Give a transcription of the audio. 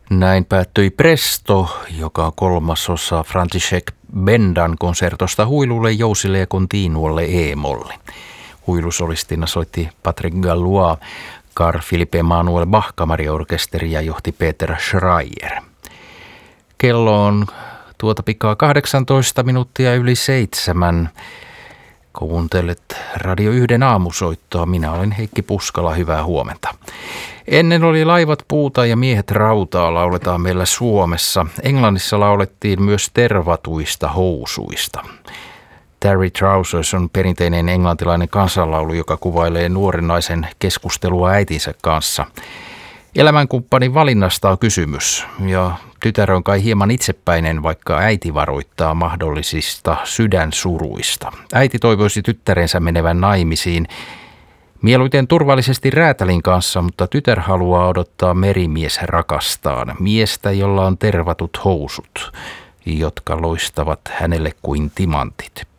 Näin päättyi Presto, joka on kolmasosa František Bendan konsertosta huilulle, jousille ja continuolle e-molli. Huilusolistina soitti Patrick Gallois, Carl Philipp Emanuel Bach kamariorkesteri ja johti Peter Schreier. Kello on tuota pikaa 18 minuuttia yli 7. Kuuntelet Radio 1 aamusoittoa. Minä olen Heikki Puskala. Hyvää huomenta. Ennen oli laivat puuta ja miehet rautaa lauletaan meillä Suomessa. Englannissa laulettiin myös tervatuista housuista. Terry Trousers on perinteinen englantilainen kansanlaulu, joka kuvailee nuoren naisen keskustelua äitinsä kanssa. Elämänkumppanin valinnasta on kysymys ja tytär on kai hieman itsepäinen, vaikka äiti varoittaa mahdollisista sydänsuruista. Äiti toivoisi tyttärensä menevän naimisiin mieluiten turvallisesti räätälin kanssa, mutta tytär haluaa odottaa merimies rakastaan, miestä, jolla on tervatut housut, jotka loistavat hänelle kuin timantit.